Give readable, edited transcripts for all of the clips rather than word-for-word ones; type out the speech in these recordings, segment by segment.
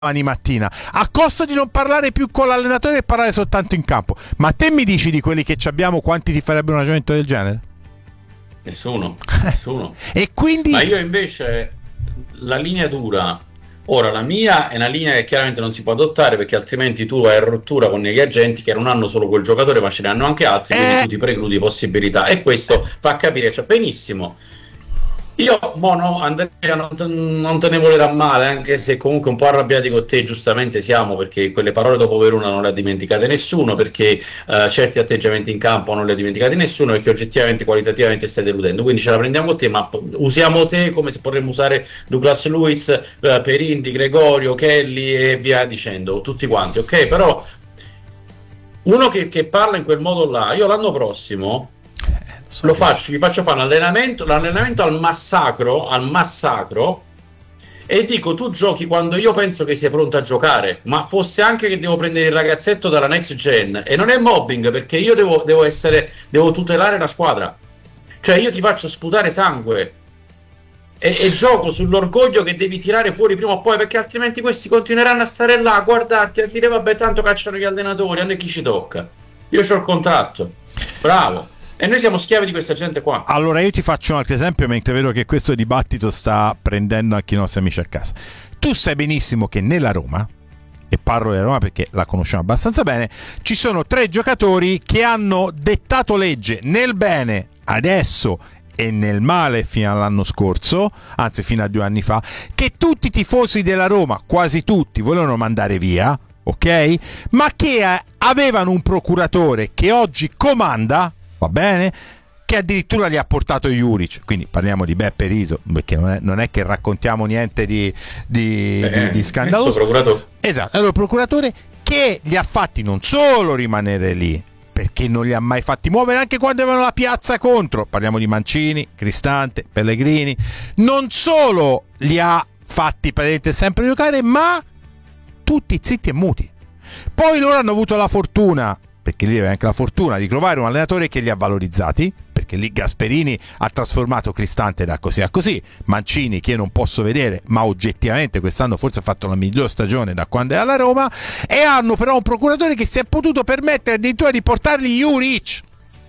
domani mattina, a costo di non parlare più con l'allenatore e parlare soltanto in campo. Ma te mi dici di quelli che abbiamo quanti ti farebbero un ragionamento del genere? Nessuno. E quindi... Ma io invece la linea dura, ora la mia è una linea che chiaramente non si può adottare, perché altrimenti tu vai a rottura con gli agenti che non hanno solo quel giocatore ma ce ne hanno anche altri, quindi tu ti precludi possibilità, e questo fa capire, cioè, benissimo. Io, Andrea, non te ne volerà male, anche se comunque un po' arrabbiati con te giustamente siamo, perché quelle parole dopo Verona non le ha dimenticate nessuno, perché certi atteggiamenti in campo non li ha dimenticati nessuno, perché oggettivamente, qualitativamente stai deludendo, quindi ce la prendiamo con te, ma usiamo te come se potremmo usare Douglas Luiz, Perin, Gregorio, Kelly e via dicendo, tutti quanti, ok? Però uno che parla in quel modo là, io l'anno prossimo gli faccio fare l'allenamento al massacro e dico: tu giochi quando io penso che sia pronto a giocare, ma fosse anche che devo prendere il ragazzetto dalla next gen, e non è mobbing, perché io devo tutelare la squadra, cioè io ti faccio sputare sangue e gioco sull'orgoglio che devi tirare fuori prima o poi, perché altrimenti questi continueranno a stare là a guardarti e a dire: vabbè, tanto cacciano gli allenatori, a noi chi ci tocca, io c'ho il contratto, bravo. E noi siamo schiavi di questa gente qua. Allora io ti faccio un altro esempio, mentre vedo che questo dibattito sta prendendo anche i nostri amici a casa. Tu sai benissimo che nella Roma, e parlo della Roma perché la conosciamo abbastanza bene, ci sono 3 giocatori che hanno dettato legge nel bene adesso e nel male fino all'anno scorso, anzi fino a 2 anni fa, che tutti i tifosi della Roma, quasi tutti, volevano mandare via, ok? Ma che avevano un procuratore che oggi comanda, va bene, che addirittura gli ha portato Juric, quindi parliamo di Beppe Riso, perché non è che raccontiamo niente di scandaloso. Esatto, allora il procuratore che li ha fatti non solo rimanere lì, perché non li ha mai fatti muovere anche quando avevano la piazza contro, parliamo di Mancini, Cristante, Pellegrini, non solo li ha fatti praticamente sempre giocare, ma tutti zitti e muti. Poi loro hanno avuto la fortuna, perché lì aveva anche la fortuna di trovare un allenatore che li ha valorizzati, perché lì Gasperini ha trasformato Cristante da così a così, Mancini che io non posso vedere, ma oggettivamente quest'anno forse ha fatto la miglior stagione da quando è alla Roma, e hanno però un procuratore che si è potuto permettere addirittura di portargli Juric,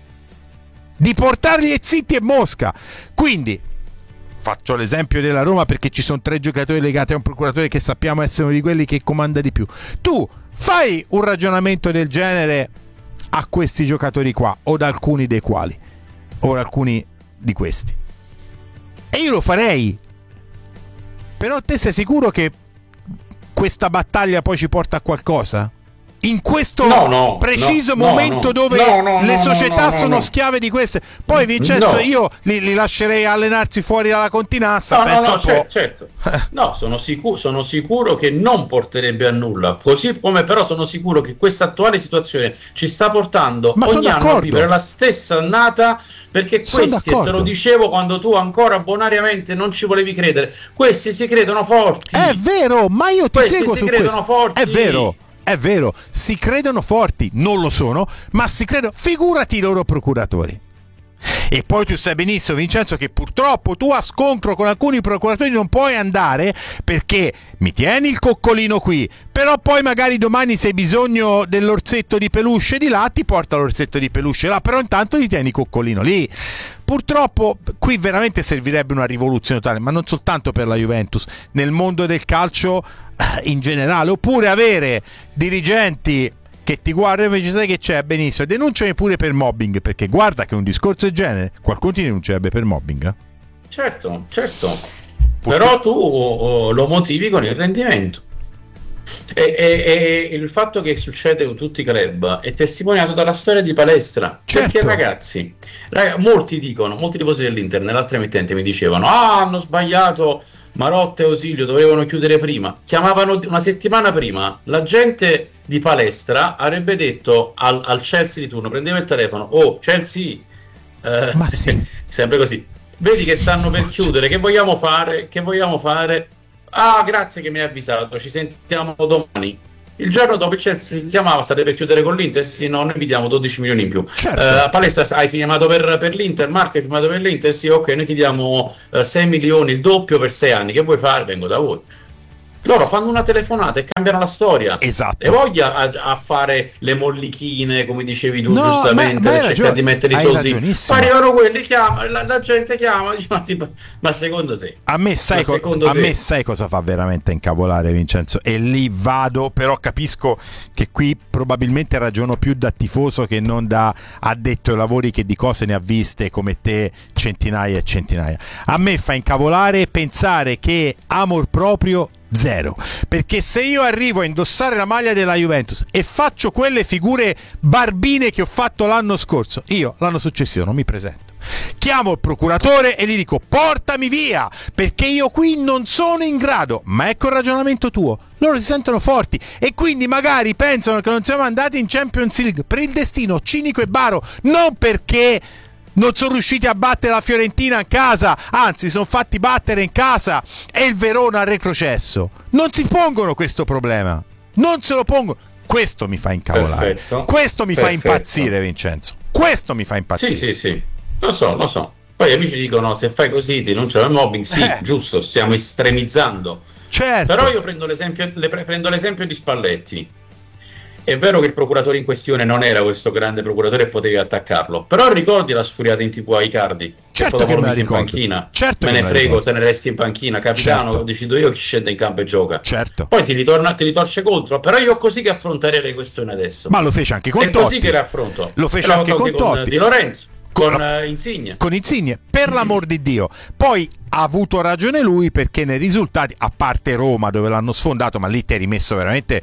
di portargli Zitti e Mosca. Quindi faccio l'esempio della Roma perché ci sono 3 giocatori legati a un procuratore che sappiamo essere uno di quelli che comanda di più. Tu fai un ragionamento del genere a questi giocatori qua, o da alcuni dei quali, o da alcuni di questi, e io lo farei. Però te sei sicuro che questa battaglia poi ci porta a qualcosa? In questo preciso momento dove le società sono schiave di queste. Poi Vincenzo, io li lascerei allenarsi fuori dalla continassa. Pensa un po'. Certo. No, sono sicuro che non porterebbe a nulla. Così come però sono sicuro che questa attuale situazione ci sta portando ogni anno a vivere la stessa annata, perché questi, e te lo dicevo quando tu ancora bonariamente non ci volevi credere, questi si credono forti. È vero, ma io ti seguo su questo. Forti. È vero, si credono forti, non lo sono, ma si credono, figurati i loro procuratori. E poi tu sai benissimo, Vincenzo, che purtroppo tu a scontro con alcuni procuratori non puoi andare, perché mi tieni il coccolino qui, però poi magari domani se hai bisogno dell'orsetto di peluche di là ti porta l'orsetto di peluche là, però intanto ti tieni il coccolino lì. Purtroppo qui veramente servirebbe una rivoluzione totale, ma non soltanto per la Juventus, nel mondo del calcio in generale, oppure avere dirigenti che ti guardano e invece sai che c'è, benissimo, denunciami pure per mobbing, perché guarda che un discorso del genere qualcuno ti denuncierebbe per mobbing. Certo. Però tu lo motivi con il rendimento, e il fatto che succede con tutti i club è testimoniato dalla storia di Palestra. Perché ragazzi, molti tifosi dell'Inter nell'altra emittente mi dicevano: hanno sbagliato Marotta e Ausilio, dovevano chiudere prima. Chiamavano una settimana prima, la gente di Palestra avrebbe detto al Chelsea di turno, prendeva il telefono: oh Chelsea, ma sì, sempre così, vedi che stanno per chiudere, che vogliamo fare? Ah, grazie che mi hai avvisato, ci sentiamo domani. Il giorno dopo il Chelsea si chiamava: state per chiudere con l'Inter? Sì, no, noi vi diamo 12 milioni in più. Certo. Palestra, hai firmato per l'Inter? Marco, hai firmato per l'Inter? Sì, ok, noi ti diamo 6 milioni, il doppio per 6 anni. Che vuoi fare? Vengo da voi. Loro fanno una telefonata e cambiano la storia. Esatto. E voglia a fare le mollichine, come dicevi tu, No, giustamente, ma hai per cercare di mettere i soldi. ragionissimo. Arrivano quelli, chiama, la gente chiama, dice, ma secondo te? A me sai cosa fa veramente incavolare, Vincenzo? E lì vado, però capisco che qui probabilmente ragiono più da tifoso che non da addetto ai lavori, che di cose ne ha viste come te centinaia e centinaia. A me fa incavolare pensare che amor proprio zero, perché se io arrivo a indossare la maglia della Juventus e faccio quelle figure barbine che ho fatto l'anno scorso, io l'anno successivo non mi presento, chiamo il procuratore e gli dico portami via, perché io qui non sono in grado. Ma ecco il ragionamento tuo, loro si sentono forti e quindi magari pensano che non siamo andati in Champions League per il destino cinico e baro, non perché non sono riusciti a battere la Fiorentina in casa, anzi sono fatti battere in casa e il Verona ha retrocesso. Non si pongono questo problema, non se lo pongono. Questo mi fa incavolare. Perfetto. Questo mi fa impazzire, Vincenzo, questo mi fa impazzire. Sì, lo so. Poi gli amici dicono se fai così ti denunciano il mobbing. Sì, giusto, stiamo estremizzando. Certo. Però io prendo l'esempio di Spalletti. È vero che il procuratore in questione non era questo grande procuratore e potevi attaccarlo, però ricordi la sfuriata in TV a Icardi? Certo che me la ricordo. In panchina. Certo, me ne frego, te ne resti in panchina, capitano, certo. Decido io chi scende in campo e gioca. Certo. Poi ti ritorce contro, però io ho così che affronterei le questioni adesso. Ma lo fece anche con Totti. È così che le affronto. Lo fece anche con Totti. Di Lorenzo. Con Insigne. Con Insigne, per l'amor di Dio. Poi ha avuto ragione lui, perché nei risultati, a parte Roma dove l'hanno sfondato, ma lì ti hai rimesso veramente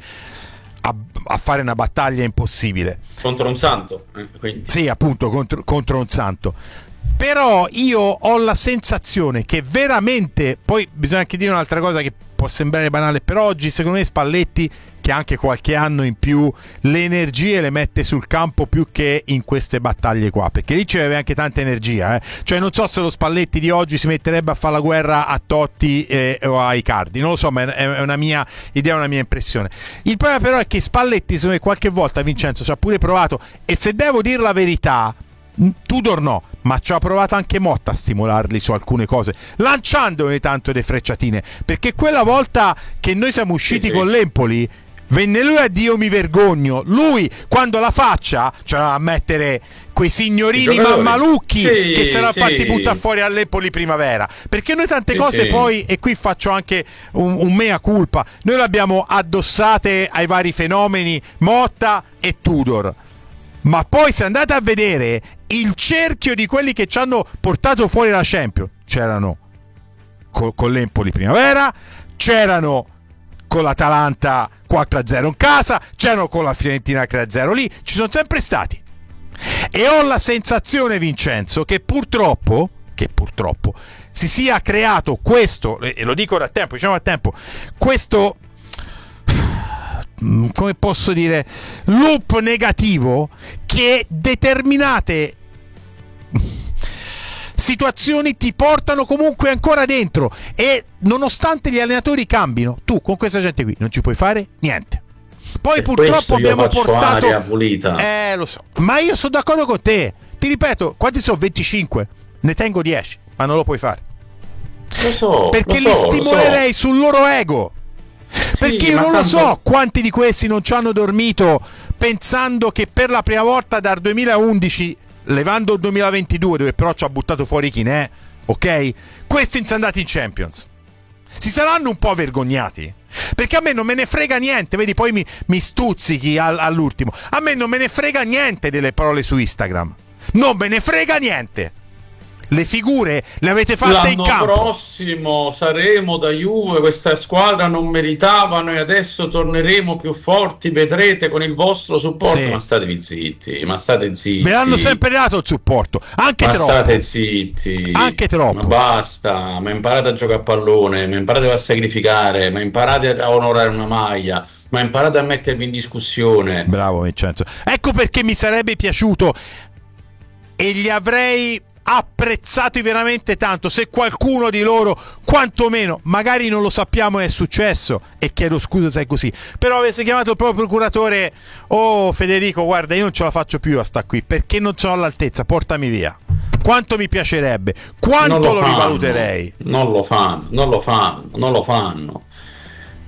a fare una battaglia impossibile contro un santo, quindi. Sì, appunto, contro un santo. Però io ho la sensazione che veramente, poi bisogna anche dire un'altra cosa che può sembrare banale, però oggi secondo me Spalletti, che ha anche qualche anno in più, le energie le mette sul campo più che in queste battaglie qua, perché lì ci aveva anche tanta energia, cioè non so se lo Spalletti di oggi si metterebbe a fare la guerra a Totti o a Icardi, non lo so, ma è una mia idea, una mia impressione. Il problema però è che Spalletti, secondo me, qualche volta, Vincenzo, ci ha pure provato, e se devo dire la verità, Tudor no, ma ci ha provato anche Motta a stimolarli su alcune cose, lanciando ogni tanto delle frecciatine, perché quella volta che noi siamo usciti con l'Empoli venne lui a Dio mi vergogno, lui quando la faccia, cioè a mettere quei signorini mammalucchi che si erano fatti buttare fuori all'Empoli primavera, perché noi tante cose poi, e qui faccio anche un mea culpa, noi le abbiamo addossate ai vari fenomeni Motta e Tudor. Ma poi se andate a vedere il cerchio di quelli che ci hanno portato fuori la Champions, c'erano con l'Empoli primavera, c'erano con l'Atalanta 4-0 in casa, c'erano con la Fiorentina 3-0 lì, ci sono sempre stati. E ho la sensazione, Vincenzo, che purtroppo si sia creato questo, e lo dico da tempo, diciamo da tempo, questo, come posso dire, loop negativo che determinate situazioni ti portano comunque ancora dentro, e nonostante gli allenatori cambino, tu con questa gente qui non ci puoi fare niente. Poi per purtroppo abbiamo portato aria pulita. Lo so, ma io sono d'accordo con te, ti ripeto, quanti sono? 25, ne tengo 10, ma non lo puoi fare. Lo so, perché li stimolerei sul loro ego. Perché io non lo so quanti di questi non ci hanno dormito pensando che per la prima volta dal 2011, levando il 2022 dove però ci ha buttato fuori chi ne è, ok? Questi sono andati in Champions. Si saranno un po' vergognati, perché a me non me ne frega niente, vedi, poi mi stuzzichi all'ultimo. A me non me ne frega niente delle parole su Instagram, non me ne frega niente. Le figure le avete fatte in campo. L'anno prossimo saremo da Juve, questa squadra non meritavano e adesso torneremo più forti, vedrete con il vostro supporto. Sì. Ma state zitti. Ve l'hanno sempre dato il supporto, anche ma troppo. State zitti. Anche troppo. Ma basta, ma imparate a giocare a pallone, ma imparate a sacrificare, ma imparate a onorare una maglia, ma imparate a mettervi in discussione. Bravo Vincenzo. Ecco perché mi sarebbe piaciuto e gli avrei apprezzati veramente tanto se qualcuno di loro, quantomeno, magari non lo sappiamo è successo e chiedo scusa se è così, però avesse chiamato il proprio procuratore: oh Federico, guarda, io non ce la faccio più a sta qui perché non sono all'altezza, portami via. Quanto mi piacerebbe, quanto lo rivaluterei. Non lo fanno.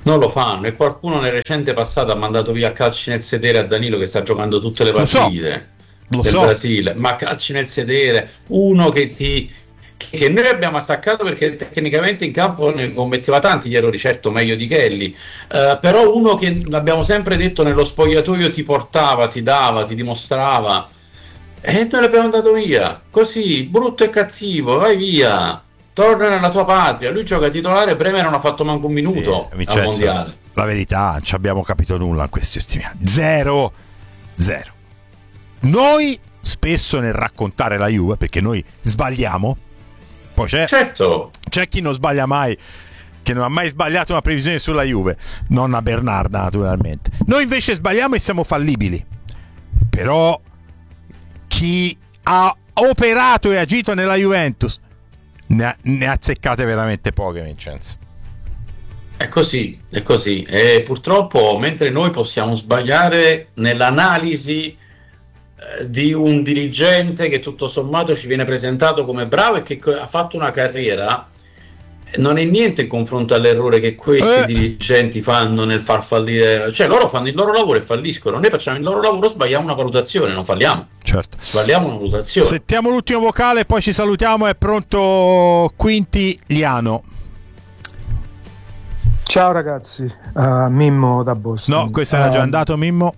Non lo fanno, e qualcuno nel recente passato ha mandato via calci nel sedere a Danilo, che sta giocando tutte le partite del Brasile, ma calci nel sedere, uno che noi abbiamo attaccato perché tecnicamente in campo ne commetteva tanti gli errori, certo meglio di Kelly, però uno che l'abbiamo sempre detto nello spogliatoio ti portava, ti dava, ti dimostrava, e noi l'abbiamo dato via, così, brutto e cattivo, vai via. Torna nella tua patria. Lui gioca titolare. Bremer non ha fatto manco un minuto al mondiale. La verità, non ci abbiamo capito nulla in questi ultimi anni. Zero. Noi spesso nel raccontare la Juve, perché noi sbagliamo, poi c'è chi non sbaglia mai, che non ha mai sbagliato una previsione sulla Juve, nonna Bernarda naturalmente. Noi invece sbagliamo e siamo fallibili. Però chi ha operato e agito nella Juventus ne ha azzeccate veramente poche, Vincenzo. È così. E purtroppo, mentre noi possiamo sbagliare nell'analisi di un dirigente che tutto sommato ci viene presentato come bravo e che ha fatto una carriera, non è niente in confronto all'errore che questi dirigenti fanno nel far fallire, cioè loro fanno il loro lavoro e falliscono, noi facciamo il loro lavoro, sbagliamo una valutazione, non falliamo. Certo. Sbagliamo una valutazione. Sentiamo l'ultimo vocale, poi ci salutiamo. È pronto Quintiliano. Ciao ragazzi, Mimmo da Boston. No, questo era già andato, Mimmo.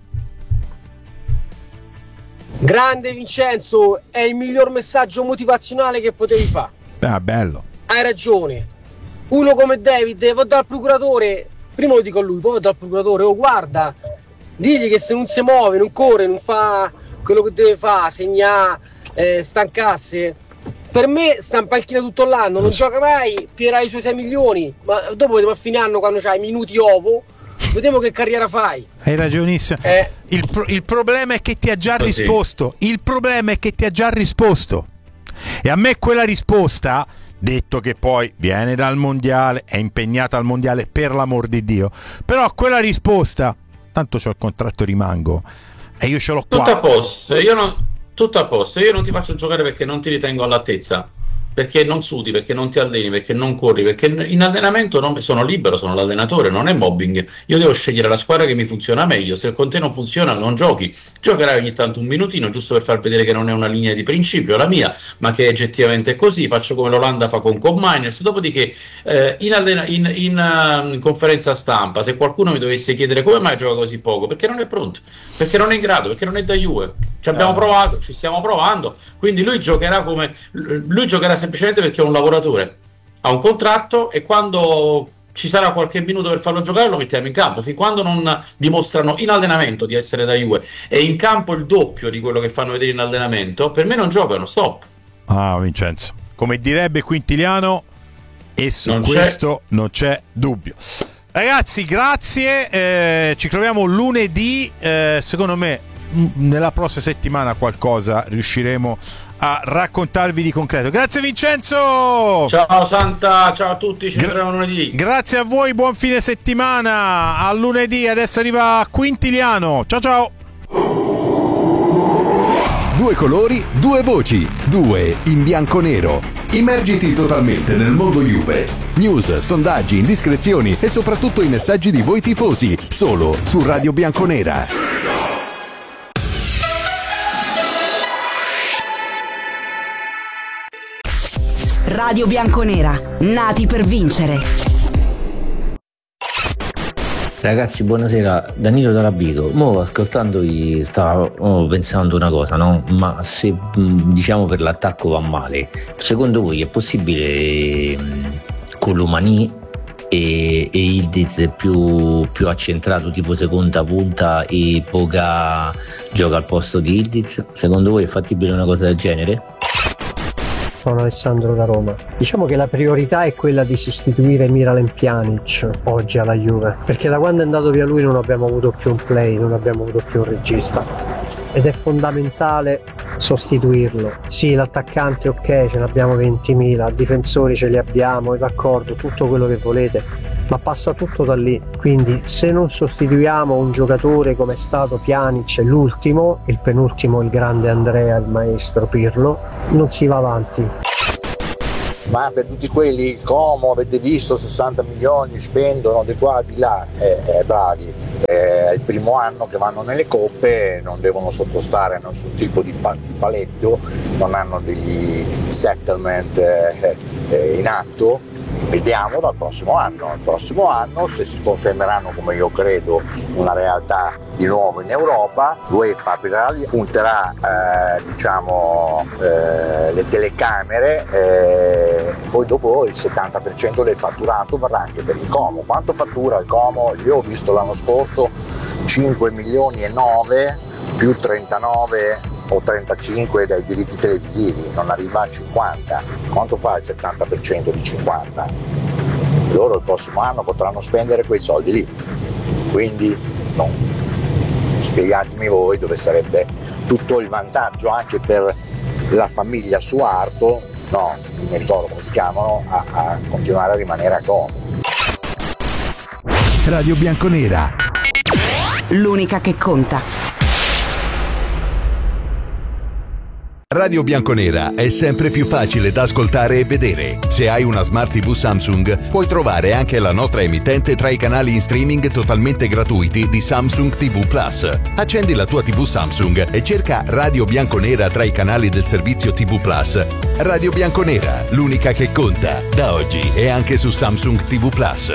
Grande Vincenzo, è il miglior messaggio motivazionale che potevi fare. Bello. Hai ragione. Uno come David va dal procuratore, prima lo dico a lui, poi va dal procuratore, guarda, digli che se non si muove, non corre, non fa quello che deve fare, segnare, stancasse, per me sta in panchina tutto l'anno, non gioca mai, pierà i suoi 6 milioni, ma dopo vediamo a fine anno, quando c'hai minuti ovo, vediamo che carriera fai. Hai ragionissimo. Il problema è che ti ha già risposto. Il problema è che ti ha già risposto. E a me quella risposta, detto che poi viene dal mondiale, è impegnata al mondiale, per l'amor di Dio, però quella risposta, tanto c'ho il contratto, rimango e io ce l'ho qua. Tutto a posto, io non ti faccio giocare perché non ti ritengo all'altezza, perché non sudi, perché non ti alleni, perché non corri, perché in allenamento sono libero, sono l'allenatore, non è mobbing. Io devo scegliere la squadra che mi funziona meglio. Se con te non funziona, non giochi. Giocherai ogni tanto un minutino, giusto per far vedere che non è una linea di principio la mia, ma che oggettivamente è così. Faccio come l'Olanda fa con Miners. Dopodiché in conferenza stampa, se qualcuno mi dovesse chiedere come mai gioca così poco, perché non è pronto, perché non è in grado, perché non è da Juve. Ci abbiamo provato, ci stiamo provando, quindi lui giocherà semplicemente perché è un lavoratore, ha un contratto, e quando ci sarà qualche minuto per farlo giocare lo mettiamo in campo. Fin quando non dimostrano in allenamento di essere da Juve e in campo il doppio di quello che fanno vedere in allenamento, per me non giocano, stop. Vincenzo, come direbbe Quintiliano, e su questo non c'è dubbio. Ragazzi, grazie, ci troviamo lunedì, secondo me nella prossima settimana qualcosa riusciremo a raccontarvi di concreto. Grazie Vincenzo. Ciao Santa, ciao a tutti, ci vediamo lunedì. Grazie a voi, buon fine settimana, a lunedì. Adesso arriva Quintiliano. Ciao. Due colori, due voci, due in bianco-nero. Immergiti totalmente nel mondo Juve. News, sondaggi, indiscrezioni e soprattutto i messaggi di voi tifosi, solo su Radio Bianconera. Radio Bianconera, nati per vincere. Ragazzi, buonasera, Danilo Dalabico. Mo ascoltandovi stavo pensando una cosa, no? Ma se diciamo per l'attacco va male, secondo voi è possibile Colomani e Ildiz più accentrato, tipo seconda punta, e Boga gioca al posto di Ildiz? Secondo voi è fattibile una cosa del genere? Sono Alessandro da Roma. Diciamo che la priorità è quella di sostituire Miralem Pjanic oggi alla Juve, perché da quando è andato via lui non abbiamo avuto più un play, non abbiamo avuto più un regista, ed è fondamentale sostituirlo. Sì, l'attaccante ok, ce ne abbiamo 20.000, difensori ce li abbiamo, d'accordo, tutto quello che volete, ma passa tutto da lì. Quindi se non sostituiamo un giocatore come è stato Pjanic, l'ultimo, il penultimo il grande Andrea, il maestro Pirlo, non si va avanti. ma per tutti quelli, Como, avete visto 60 milioni spendono di qua di là, bravi, è il primo anno che vanno nelle coppe, non devono sottostare a nessun tipo di paletto, non hanno degli settlement in atto. Vediamo dal prossimo anno. Il prossimo anno, se si confermeranno, come io credo, una realtà di nuovo in Europa, l'UEFA punterà le telecamere e poi dopo il 70% del fatturato verrà anche per il Como. Quanto fattura il Como? Io ho visto l'anno scorso 5 milioni e 9 più 39 o 35 dai diritti televisivi, non arriva a 50. Quanto fa il 70% di 50? Loro il prossimo anno potranno spendere quei soldi lì, quindi no. Spiegatemi voi dove sarebbe tutto il vantaggio anche per la famiglia Suarto, no, non mi ricordo come si chiamano, a continuare a rimanere a Como. Radio Bianconera, l'unica che conta. Radio Bianconera è sempre più facile da ascoltare e vedere. Se hai una Smart TV Samsung, puoi trovare anche la nostra emittente tra i canali in streaming totalmente gratuiti di Samsung TV Plus. Accendi la tua TV Samsung e cerca Radio Bianconera tra i canali del servizio TV Plus. Radio Bianconera, l'unica che conta. Da oggi è anche su Samsung TV Plus.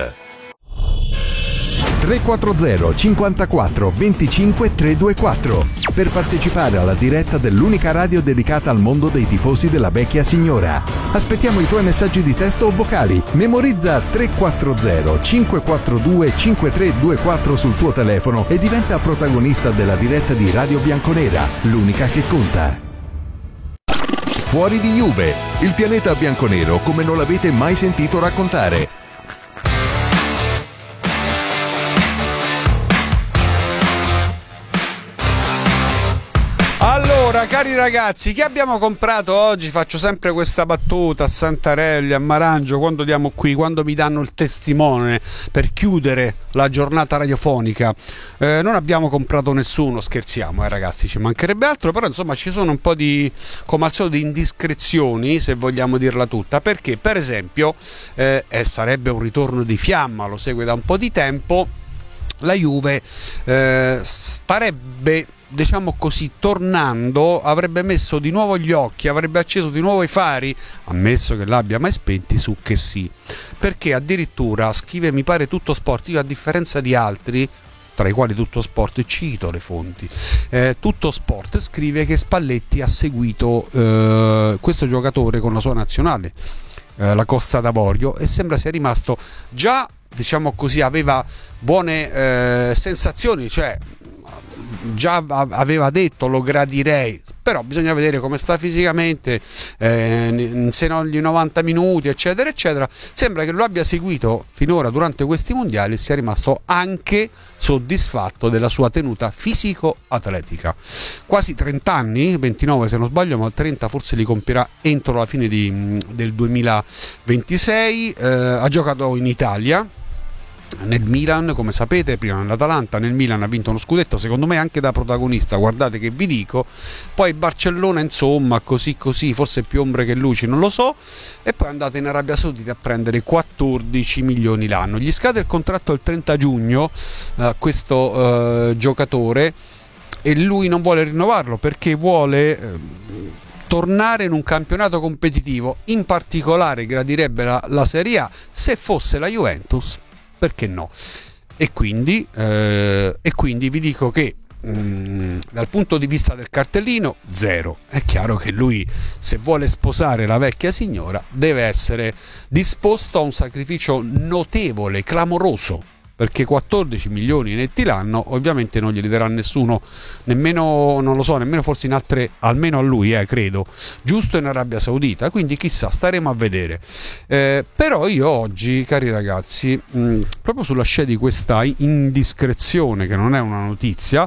340 54 25 324 per partecipare alla diretta dell'unica radio dedicata al mondo dei tifosi della vecchia signora. Aspettiamo i tuoi messaggi di testo o vocali. Memorizza 340 542 5324 sul tuo telefono e diventa protagonista della diretta di Radio Bianconera, l'unica che conta. Fuori di Juve, il pianeta bianconero come non l'avete mai sentito raccontare. Allora, cari ragazzi, che abbiamo comprato oggi? Faccio sempre questa battuta a Santarelli, a Marangio, quando diamo qui, quando mi danno il testimone per chiudere la giornata radiofonica. Non abbiamo comprato nessuno, scherziamo, ragazzi, ci mancherebbe altro, però insomma ci sono un po' di, come al solito, di indiscrezioni, se vogliamo dirla tutta, perché per esempio, sarebbe un ritorno di fiamma, lo segue da un po' di tempo, la Juve starebbe, diciamo così, tornando, avrebbe messo di nuovo gli occhi, avrebbe acceso di nuovo i fari, ammesso che l'abbia mai spenti, su Che Sì, perché addirittura scrive, mi pare, Tutto Sport, io a differenza di altri, tra i quali Tutto Sport, cito le fonti, Tutto Sport scrive che Spalletti ha seguito questo giocatore con la sua nazionale, la Costa d'Avorio, e sembra sia rimasto già, diciamo così, aveva buone sensazioni, cioè già aveva detto lo gradirei, però bisogna vedere come sta fisicamente, se non gli 90 minuti eccetera eccetera. Sembra che lo abbia seguito finora durante questi mondiali e sia rimasto anche soddisfatto della sua tenuta fisico-atletica. Quasi 30 anni, 29 se non sbaglio, ma 30 forse li compierà entro la fine del 2026. Ha giocato in Italia, nel Milan, come sapete, prima nell'Atalanta, nel Milan ha vinto uno scudetto, secondo me anche da protagonista, guardate che vi dico, poi Barcellona, insomma, così, forse più ombre che luci, non lo so, e poi è andato in Arabia Saudita a prendere 14 milioni l'anno. Gli scade il contratto il 30 giugno questo giocatore, e lui non vuole rinnovarlo perché vuole tornare in un campionato competitivo, in particolare gradirebbe la Serie A, se fosse la Juventus, perché no? E quindi vi dico che dal punto di vista del cartellino, zero. È chiaro che lui, se vuole sposare la vecchia signora, deve essere disposto a un sacrificio notevole, clamoroso, perché 14 milioni netti l'anno ovviamente non glieli darà nessuno, nemmeno, non lo so, nemmeno forse in altre, almeno a lui, credo, giusto in Arabia Saudita, quindi chissà, staremo a vedere. Però io oggi, cari ragazzi, proprio sulla scia di questa indiscrezione, che non è una notizia,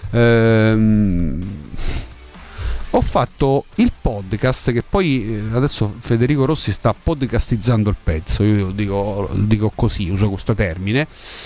ho fatto il podcast, che poi adesso Federico Rossi sta podcastizzando il pezzo, io dico così, uso questo termine,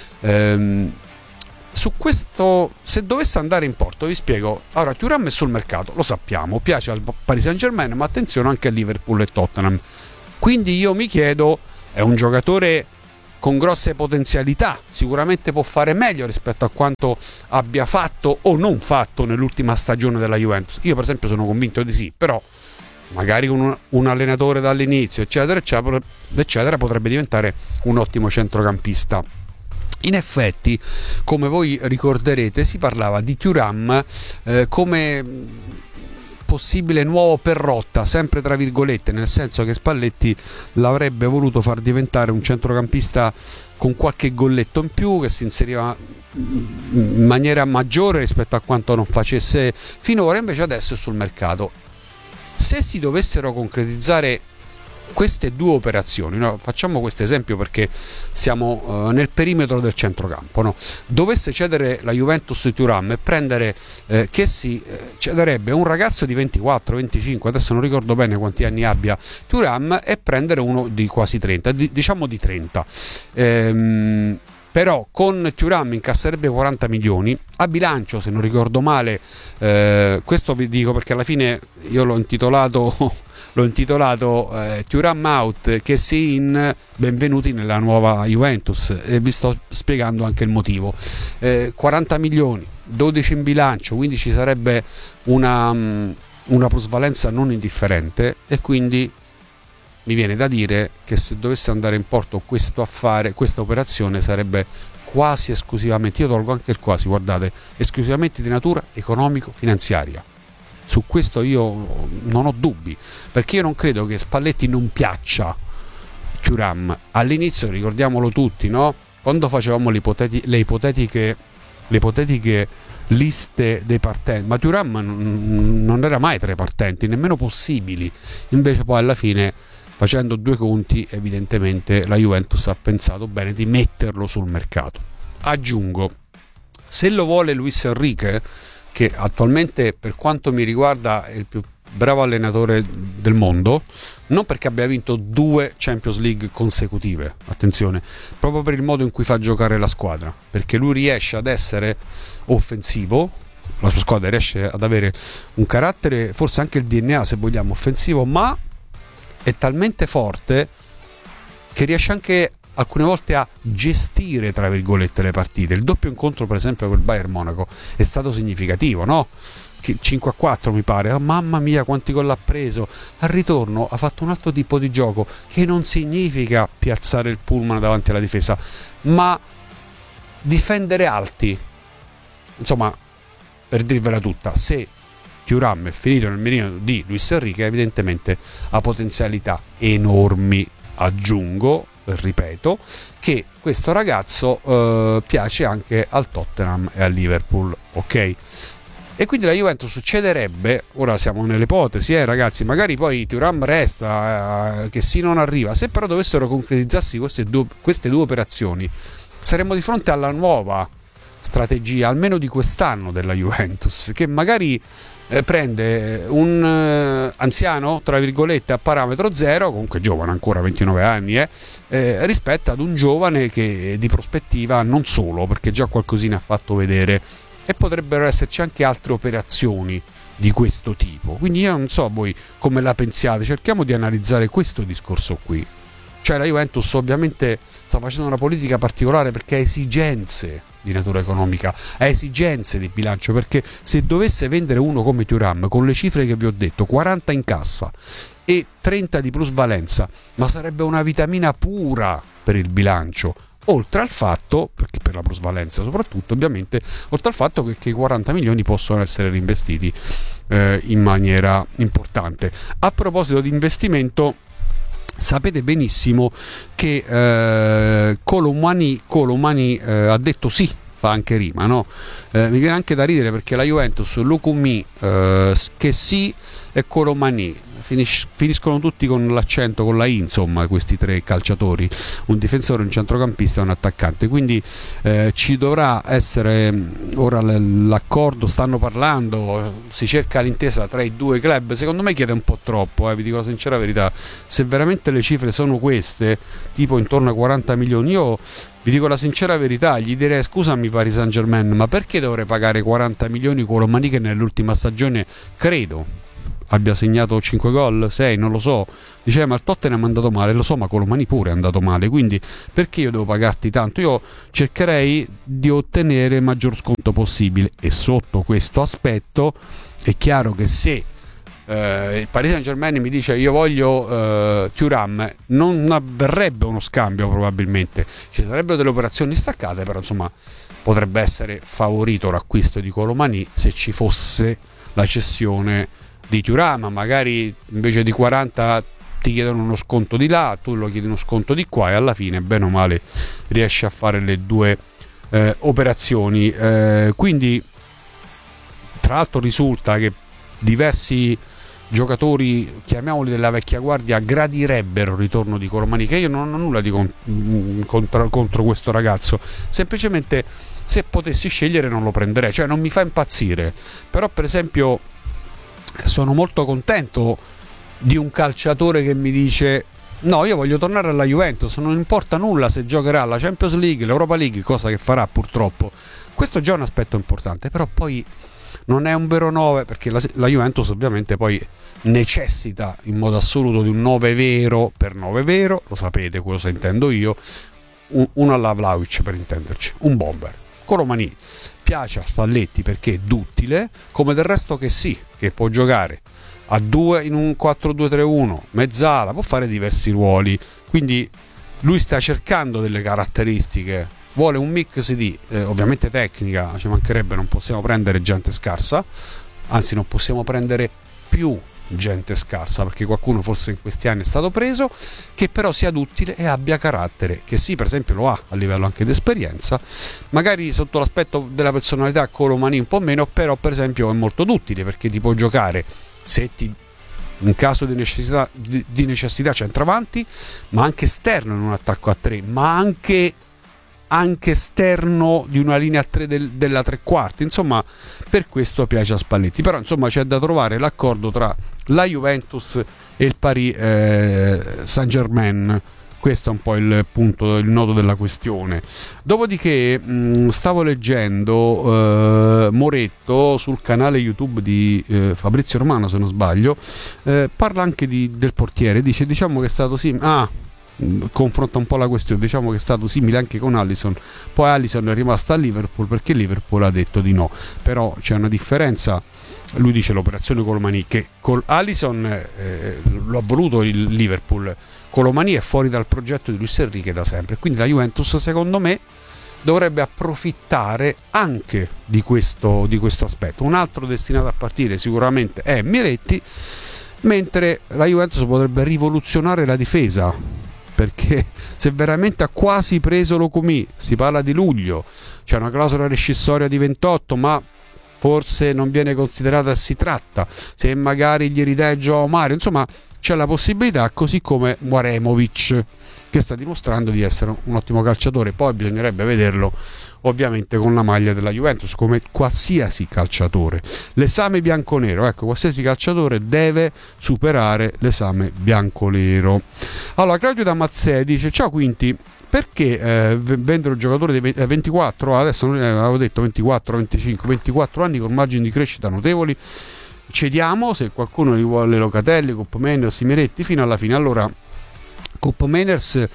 su questo, se dovesse andare in porto, vi spiego. Allora, Thuram è sul mercato, lo sappiamo, piace al Paris Saint-Germain, ma attenzione anche a Liverpool e Tottenham. Quindi io mi chiedo, è un giocatore con grosse potenzialità, sicuramente può fare meglio rispetto a quanto abbia fatto o non fatto nell'ultima stagione della Juventus. Io per esempio sono convinto di sì, però magari con un allenatore dall'inizio eccetera eccetera potrebbe diventare un ottimo centrocampista. In effetti, come voi ricorderete, si parlava di Thuram come possibile nuovo Perrotta, sempre tra virgolette, nel senso che Spalletti l'avrebbe voluto far diventare un centrocampista con qualche golletto in più, che si inseriva in maniera maggiore rispetto a quanto non facesse finora. Invece adesso è sul mercato. Se si dovessero concretizzare queste due operazioni, no? Facciamo questo esempio perché siamo nel perimetro del centrocampo, no? Dovesse cedere la Juventus di Thuram e prendere che si cederebbe un ragazzo di 24-25, adesso non ricordo bene quanti anni abbia Thuram, e prendere uno di quasi 30, diciamo di 30. Però con Thuram incasserebbe 40 milioni a bilancio, se non ricordo male. Questo vi dico perché alla fine io l'ho intitolato Thuram out, che si in benvenuti nella nuova Juventus, e vi sto spiegando anche il motivo. 40 milioni, 12 in bilancio, quindi ci sarebbe una plusvalenza non indifferente, e quindi mi viene da dire che se dovesse andare in porto questo affare, questa operazione sarebbe quasi esclusivamente, io tolgo anche il quasi, guardate, esclusivamente di natura economico-finanziaria. Su questo io non ho dubbi, perché io non credo che Spalletti non piaccia Thuram. All'inizio, ricordiamolo tutti, no? Quando facevamo le ipotetiche liste dei partenti, ma Thuram non era mai tra i partenti, nemmeno possibili. Invece poi alla fine, facendo due conti, evidentemente la Juventus ha pensato bene di metterlo sul mercato. Aggiungo, se lo vuole Luis Enrique, che attualmente per quanto mi riguarda è il più bravo allenatore del mondo, non perché abbia vinto 2 Champions League consecutive, attenzione, proprio per il modo in cui fa giocare la squadra, perché lui riesce ad essere offensivo, la sua squadra riesce ad avere un carattere, forse anche il DNA se vogliamo offensivo, ma è talmente forte che riesce anche alcune volte a gestire, tra virgolette, le partite. Il doppio incontro per esempio con il Bayern Monaco è stato significativo, no? 5-4 mi pare, oh, mamma mia quanti gol ha preso. Al ritorno ha fatto un altro tipo di gioco, che non significa piazzare il pullman davanti alla difesa, ma difendere alti. Insomma, per dirvela tutta, se Thuram è finito nel mirino di Luis Enrique, evidentemente ha potenzialità enormi. Aggiungo, ripeto, che questo ragazzo piace anche al Tottenham e al Liverpool, ok? E quindi la Juventus succederebbe, ora siamo nelle ipotesi, ragazzi, magari poi Thuram resta, che sì non arriva. Se però dovessero concretizzarsi queste due operazioni, saremmo di fronte alla nuova strategia, almeno di quest'anno, della Juventus, che magari prende un anziano, tra virgolette, a parametro zero, comunque giovane, ancora 29 anni, rispetto ad un giovane che di prospettiva non solo, perché già qualcosina ha fatto vedere, e potrebbero esserci anche altre operazioni di questo tipo. Quindi io non so voi come la pensiate, cerchiamo di analizzare questo discorso qui. Cioè la Juventus ovviamente sta facendo una politica particolare perché ha esigenze di natura economica, ha esigenze di bilancio, perché se dovesse vendere uno come Thuram con le cifre che vi ho detto, 40 in cassa e 30 di plusvalenza, ma sarebbe una vitamina pura per il bilancio, oltre al fatto, perché per la plusvalenza soprattutto ovviamente, oltre al fatto che i 40 milioni possono essere reinvestiti in maniera importante. A proposito di investimento, sapete benissimo che Colomani ha detto sì, fa anche rima, no? Mi viene anche da ridere perché la Juventus, Lukumi, che sì, e Colomani finiscono tutti con l'accento, con la I, insomma, questi tre calciatori, un difensore, un centrocampista e un attaccante. Quindi ci dovrà essere ora l'accordo, stanno parlando, si cerca l'intesa tra i due club. Secondo me chiede un po' troppo, vi dico la sincera verità. Se veramente le cifre sono queste, tipo intorno ai 40 milioni, io vi dico la sincera verità, gli direi: scusami Paris Saint-Germain, ma perché dovrei pagare 40 milioni con Colomani, che nell'ultima stagione credo abbia segnato 5 gol, 6, non lo so. Diceva ma il Tottenham è andato male, lo so, ma Colomani pure è andato male, quindi perché io devo pagarti tanto? Io cercherei di ottenere il maggior sconto possibile, e sotto questo aspetto è chiaro che se il Paris Saint-Germain mi dice io voglio Thuram, non avverrebbe uno scambio, probabilmente ci sarebbero delle operazioni staccate, però insomma potrebbe essere favorito l'acquisto di Colomani se ci fosse la cessione di Thuram. Magari invece di 40 ti chiedono uno sconto di là, tu lo chiedi uno sconto di qua, e alla fine bene o male riesci a fare le due operazioni. Quindi tra l'altro risulta che diversi giocatori, chiamiamoli della vecchia guardia, gradirebbero il ritorno di Colomani, che io non ho nulla di contro questo ragazzo, semplicemente se potessi scegliere non lo prenderei, cioè non mi fa impazzire. Però per esempio sono molto contento di un calciatore che mi dice no, io voglio tornare alla Juventus, non importa nulla se giocherà la Champions League, l'Europa League, cosa che farà purtroppo. Questo è già un aspetto importante, però poi non è un vero 9, perché la Juventus ovviamente poi necessita in modo assoluto di un 9 vero, per 9 vero, lo sapete cosa intendo io, un alla Vlahovic per intenderci, un bomber. Colomani piace a Spalletti perché è duttile, come del resto che sì, che può giocare a 2 in un 4-2-3-1, mezzala, può fare diversi ruoli, quindi lui sta cercando delle caratteristiche, vuole un mix di ovviamente tecnica, ci mancherebbe, non possiamo prendere gente scarsa, anzi non possiamo prendere più gente scarsa, perché qualcuno forse in questi anni è stato preso, che però sia duttile e abbia carattere, che sì, per esempio lo ha a livello anche di esperienza, magari sotto l'aspetto della personalità Colomani un po' meno, però per esempio è molto duttile perché ti può giocare, se ti in caso di necessità centravanti, ma anche esterno in un attacco a 3, ma anche esterno di una linea a 3 della tre quarti. Insomma, per questo piace a Spalletti. Però insomma c'è da trovare l'accordo tra la Juventus e il Paris Saint-Germain. Questo è un po' il punto, il nodo della questione. Dopodiché stavo leggendo Moretto sul canale YouTube di Fabrizio Romano, se non sbaglio, parla anche del portiere, diciamo che è stato confronta un po' la questione, diciamo che è stato simile anche con Alisson, poi Alisson è rimasta a Liverpool perché Liverpool ha detto di no, però c'è una differenza. Lui dice l'operazione Colomani, che Alisson lo ha voluto il Liverpool, Colomani è fuori dal progetto di Luis Enrique da sempre, quindi la Juventus secondo me dovrebbe approfittare anche di questo aspetto. Un altro destinato a partire sicuramente è Miretti, mentre la Juventus potrebbe rivoluzionare la difesa, perché se veramente ha quasi preso Locomì, si parla di luglio, c'è una clausola rescissoria di 28, ma forse non viene considerata e si tratta, se magari gli ridai Joao Mario, insomma c'è la possibilità, così come Mwaremovic, che sta dimostrando di essere un ottimo calciatore. Poi bisognerebbe vederlo ovviamente con la maglia della Juventus, come qualsiasi calciatore. L'esame bianconero, ecco, qualsiasi calciatore deve superare l'esame bianconero. Allora Claudio Damazzè dice: ciao Quinti, perché vendere un giocatore di 24, adesso avevo detto 24, 25, 24 anni con margini di crescita notevoli, cediamo se qualcuno li vuole Locatelli, Koopmeiners, Miretti fino alla fine. Allora Koopmeiners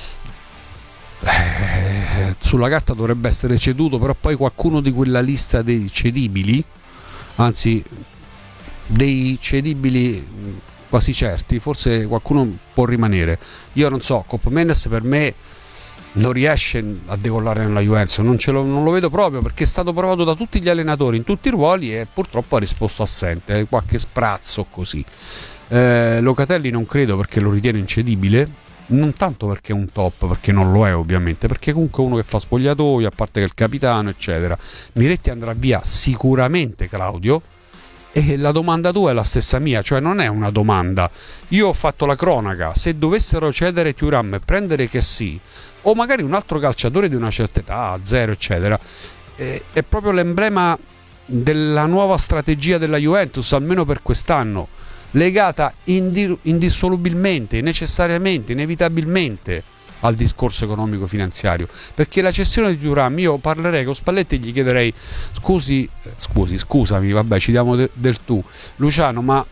sulla carta dovrebbe essere ceduto, però poi qualcuno di quella lista dei cedibili, anzi dei cedibili quasi certi, forse qualcuno può rimanere. Io non so, Koopmeiners per me non riesce a decollare nella Juventus, non lo vedo proprio, perché è stato provato da tutti gli allenatori in tutti i ruoli e purtroppo ha risposto assente, qualche sprazzo così. Locatelli non credo, perché lo ritiene incedibile, non tanto perché è un top, perché non lo è ovviamente, perché comunque uno che fa spogliatoio, a parte che è il capitano eccetera. Miretti andrà via sicuramente, Claudio, e la domanda tua è la stessa mia, cioè non è una domanda, io ho fatto la cronaca, se dovessero cedere Thuram e prendere che sì, o magari un altro calciatore di una certa età, 0 eccetera, è proprio l'emblema della nuova strategia della Juventus, almeno per quest'anno, legata indissolubilmente, necessariamente, inevitabilmente al discorso economico-finanziario, perché la cessione di Thuram, io parlerei con Spalletti e gli chiederei scusami, vabbè, ci diamo del tu, Luciano, ma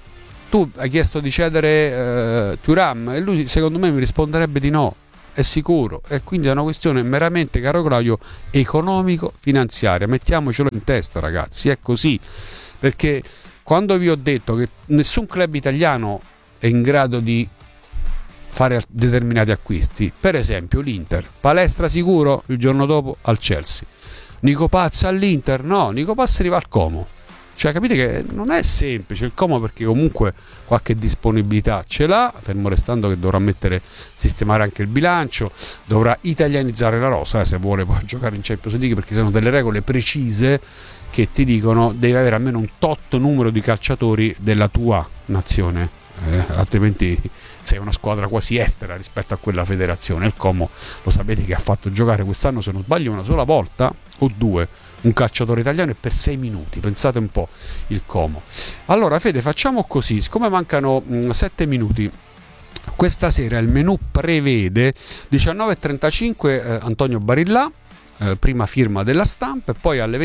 tu hai chiesto di cedere Thuram e lui secondo me mi risponderebbe di no, è sicuro, e quindi è una questione meramente, caro Claudio, economico-finanziaria. Mettiamocelo in testa, ragazzi, è così, perché quando vi ho detto che nessun club italiano è in grado di fare determinati acquisti, per esempio l'Inter, Palestra sicuro il giorno dopo al Chelsea, Nico Paz all'Inter, no, Nico Paz arriva al Como. Cioè, capite che non è semplice il Como, perché comunque qualche disponibilità ce l'ha, fermo restando che dovrà sistemare anche il bilancio, dovrà italianizzare la rosa, se vuole poi giocare in Champions League, perché sono delle regole precise che ti dicono devi avere almeno un tot numero di calciatori della tua nazione, altrimenti sei una squadra quasi estera rispetto a quella federazione. Il Como lo sapete che ha fatto giocare quest'anno, se non sbaglio, una sola volta o due un calciatore italiano, e per 6 minuti, pensate un po' il Como. Allora Fede, facciamo così, siccome mancano 7 minuti, questa sera il menù prevede 19.35 Antonio Barillà, prima firma della Stampa, e poi alle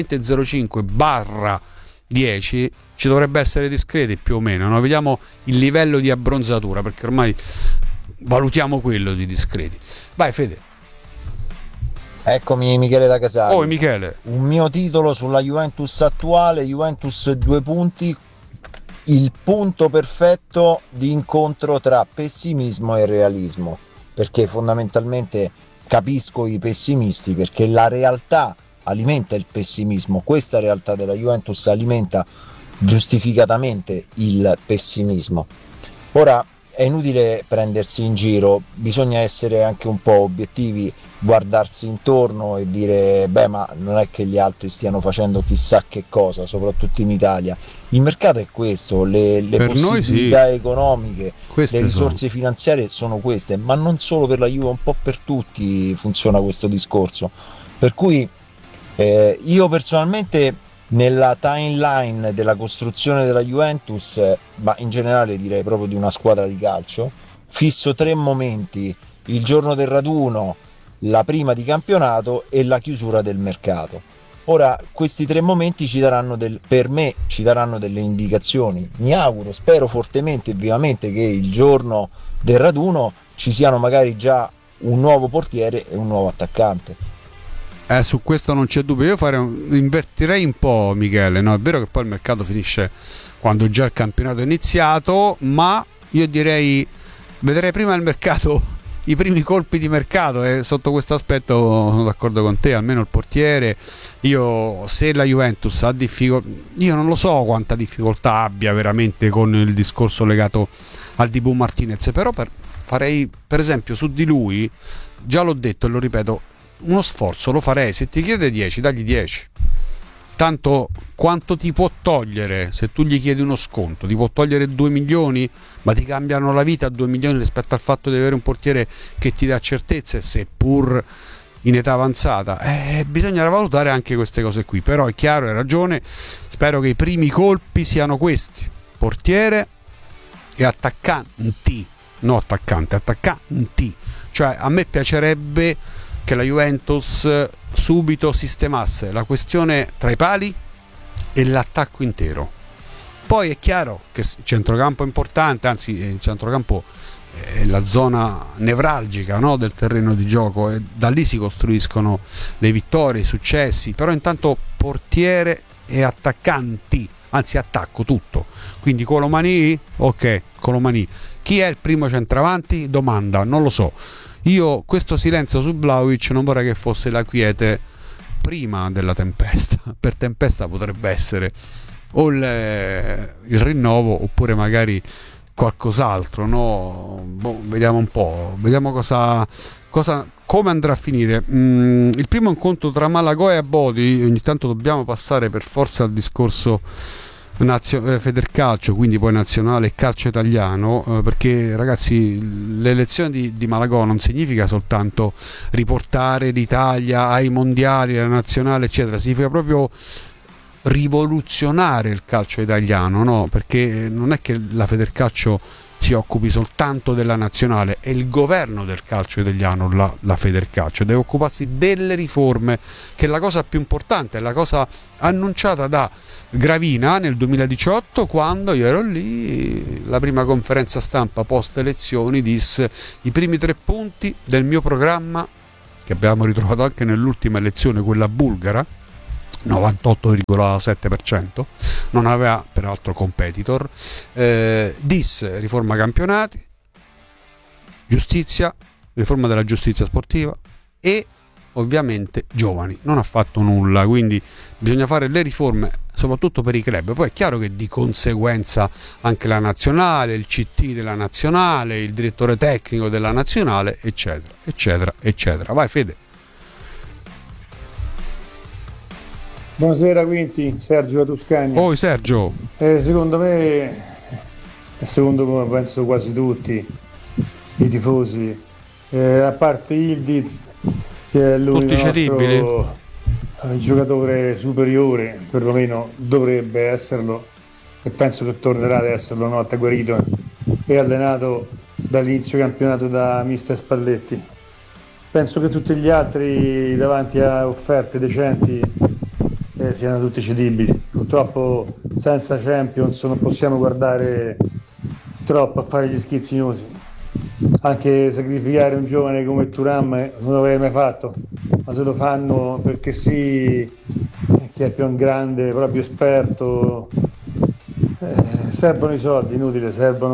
20.05/10 ci dovrebbe essere discreti più o meno, no? Vediamo il livello di abbronzatura, perché ormai valutiamo quello di discreti. Vai Fede. Eccomi, Michele da Casale. Oh, Michele. Un mio titolo sulla Juventus attuale, Juventus 2 punti, il punto perfetto di incontro tra pessimismo e realismo, perché fondamentalmente capisco i pessimisti, perché la realtà alimenta il pessimismo, questa realtà della Juventus alimenta giustificatamente il pessimismo. Ora è inutile prendersi in giro, bisogna essere anche un po' obiettivi, guardarsi intorno e dire beh, ma non è che gli altri stiano facendo chissà che cosa, soprattutto in Italia. Il mercato è questo, le possibilità economiche, queste le risorse finanziarie sono queste, ma non solo per la Juve, un po' per tutti funziona questo discorso. Per cui io personalmente nella timeline della costruzione della Juventus, ma in generale direi proprio di una squadra di calcio, fisso 3 momenti: il giorno del raduno, la prima di campionato e la chiusura del mercato. Ora questi 3 momenti per me ci daranno delle indicazioni. Mi auguro, spero fortemente e vivamente che il giorno del raduno ci siano magari già un nuovo portiere e un nuovo attaccante. Su questo non c'è dubbio. Io invertirei un po', Michele, no? È vero che poi il mercato finisce quando già il campionato è iniziato, ma io vedrei prima il mercato, i primi colpi di mercato, e sotto questo aspetto sono d'accordo con te, almeno il portiere. Se la Juventus ha difficoltà, io non lo so quanta difficoltà abbia veramente con il discorso legato al Dibu Martinez, però farei per esempio su di lui, già l'ho detto e lo ripeto, uno sforzo lo farei. Se ti chiede 10, dagli 10. Tanto quanto ti può togliere? Se tu gli chiedi uno sconto, ti può togliere 2 milioni, ma ti cambiano la vita 2 milioni rispetto al fatto di avere un portiere che ti dà certezze, seppur in età avanzata. Bisogna valutare anche queste cose qui. Però è chiaro, hai ragione, spero che i primi colpi siano questi: portiere e attaccanti, no attaccante, attaccanti. Cioè a me piacerebbe che la Juventus subito sistemasse la questione tra i pali e l'attacco intero. Poi è chiaro che il centrocampo è importante, anzi il centrocampo è la zona nevralgica, no, del terreno di gioco, e da lì si costruiscono le vittorie, i successi. Però intanto portiere e attaccanti, anzi attacco tutto. Quindi Colomani, ok, Colomani. Chi è il primo centravanti? Domanda, non lo so. Io questo silenzio su Vlahovic non vorrei che fosse la quiete prima della tempesta. Per tempesta potrebbe essere o il rinnovo oppure magari qualcos'altro, no? Vediamo un po', vediamo come andrà a finire. Il primo incontro tra Malagoa e Bodi, ogni tanto dobbiamo passare per forza al discorso Federcalcio, quindi poi nazionale e calcio italiano, perché ragazzi l'elezione di Malagò non significa soltanto riportare l'Italia ai mondiali, alla nazionale eccetera, significa proprio rivoluzionare il calcio italiano, no? Perché non è che la Federcalcio si occupi soltanto della nazionale, è il governo del calcio italiano, la Federcalcio deve occuparsi delle riforme, che è la cosa più importante, è la cosa annunciata da Gravina nel 2018, quando io ero lì, la prima conferenza stampa post elezioni disse: i primi 3 punti del mio programma, che abbiamo ritrovato anche nell'ultima elezione, quella bulgara, 98,7%, non aveva peraltro competitor, disse riforma campionati, giustizia, riforma della giustizia sportiva e ovviamente giovani. Non ha fatto nulla, quindi bisogna fare le riforme soprattutto per i club. Poi è chiaro che di conseguenza anche la nazionale, il CT della nazionale, il direttore tecnico della nazionale, eccetera eccetera eccetera. Vai Fede. Buonasera Quinti, Sergio da Tuscania. Oi Sergio. Secondo me, e secondo me penso quasi tutti i tifosi, a parte Ildiz, che è l'unico giocatore superiore, perlomeno dovrebbe esserlo, e penso che tornerà ad esserlo una volta guarito e allenato dall'inizio campionato da mister Spalletti. Penso che tutti gli altri davanti a offerte decenti siano tutti cedibili. Purtroppo senza Champions non possiamo guardare troppo a fare gli schizzinosi. Anche sacrificare un giovane come Thuram non l'avrei mai fatto, ma se lo fanno perché sì, chi è più grande, proprio esperto, servono i soldi, inutile,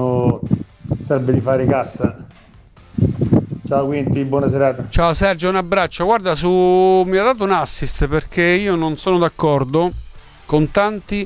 serve di fare cassa. Ciao Quinti, buona serata. Ciao Sergio, un abbraccio. Guarda, mi ha dato un assist, perché io non sono d'accordo con tanti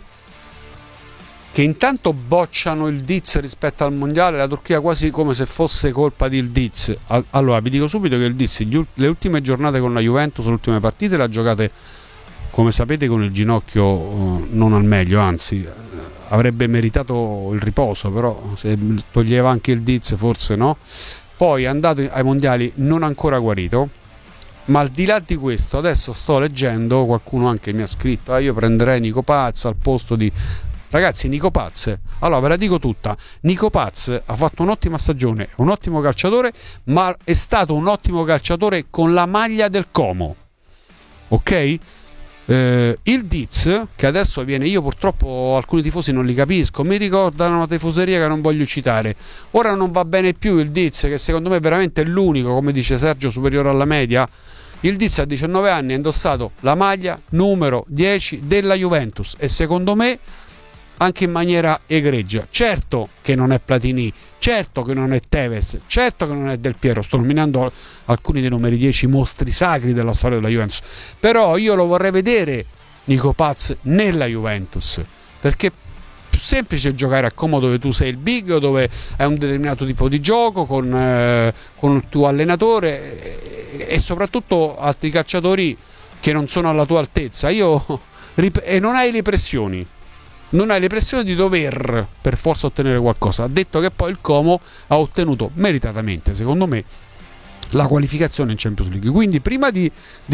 che intanto bocciano il Diz rispetto al mondiale, la Turchia quasi come se fosse colpa del Diz. Allora vi dico subito che il Diz le ultime giornate con la Juventus, le ultime partite le ha giocate, come sapete, con il ginocchio non al meglio, anzi avrebbe meritato il riposo, però se toglieva anche il Diz forse no. Poi è andato ai mondiali non ancora guarito, ma al di là di questo adesso sto leggendo, qualcuno anche mi ha scritto: io prenderei Nico Paz al posto di... Ragazzi, Nico Paz, allora ve la dico tutta, Nico Paz ha fatto un'ottima stagione, un ottimo calciatore, ma è stato un ottimo calciatore con la maglia del Como, ok? Il Diz, che adesso viene, io purtroppo alcuni tifosi non li capisco, mi ricordano una tifoseria che non voglio citare, ora non va bene più il Diz, che secondo me veramente è l'unico, come dice Sergio, superiore alla media. Il Diz a 19 anni ha indossato la maglia numero 10 della Juventus e secondo me anche in maniera egregia. Certo che non è Platini, certo che non è Tevez, certo che non è Del Piero, sto nominando alcuni dei numeri 10 mostri sacri della storia della Juventus, però io lo vorrei vedere Nico Paz nella Juventus, perché è più semplice giocare a Como, dove tu sei il big, dove è un determinato tipo di gioco con il tuo allenatore e soprattutto altri calciatori che non sono alla tua altezza. E non hai le pressioni. Non hai le pressioni di dover per forza ottenere qualcosa. Ha detto che poi il Como ha ottenuto meritatamente, secondo me, la qualificazione in Champions League. Quindi prima di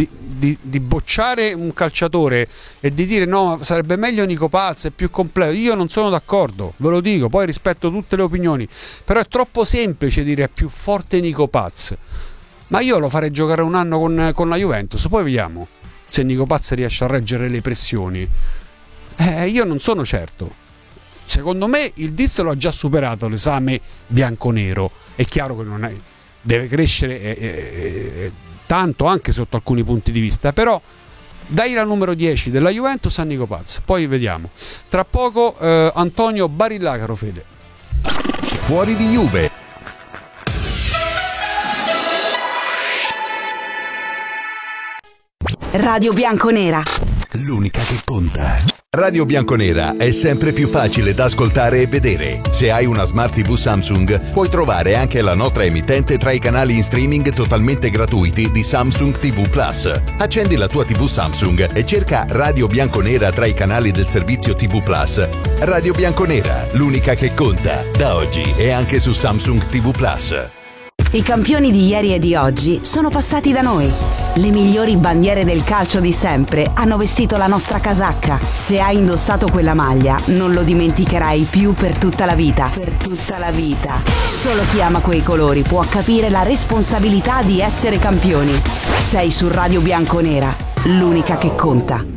bocciare un calciatore e di dire no, sarebbe meglio Nico Paz, è più completo, io non sono d'accordo, ve lo dico, poi rispetto tutte le opinioni, però è troppo semplice dire è più forte Nico Paz. Ma io lo farei giocare un anno con la Juventus, poi vediamo se Nico Paz riesce a reggere le pressioni. Io non sono certo. Secondo me il Diz lo ha già superato l'esame bianconero. È chiaro che non è, deve crescere tanto anche sotto alcuni punti di vista, però dai la numero 10 della Juventus a Nico Paz, poi vediamo. Tra poco Antonio Barillacaro, Fede. Fuori di Juve. Radio Bianconera, l'unica che conta. Radio Bianconera è sempre più facile da ascoltare e vedere. Se hai una Smart TV Samsung, puoi trovare anche la nostra emittente tra i canali in streaming totalmente gratuiti di Samsung TV Plus. Accendi la tua TV Samsung e cerca Radio Bianconera tra i canali del servizio TV Plus. Radio Bianconera, l'unica che conta. Da oggi è anche su Samsung TV Plus. I campioni di ieri e di oggi sono passati da noi. Le migliori bandiere del calcio di sempre hanno vestito la nostra casacca. Se hai indossato quella maglia, non lo dimenticherai più per tutta la vita. Per tutta la vita. Solo chi ama quei colori può capire la responsabilità di essere campioni. Sei su Radio Bianconera, l'unica che conta.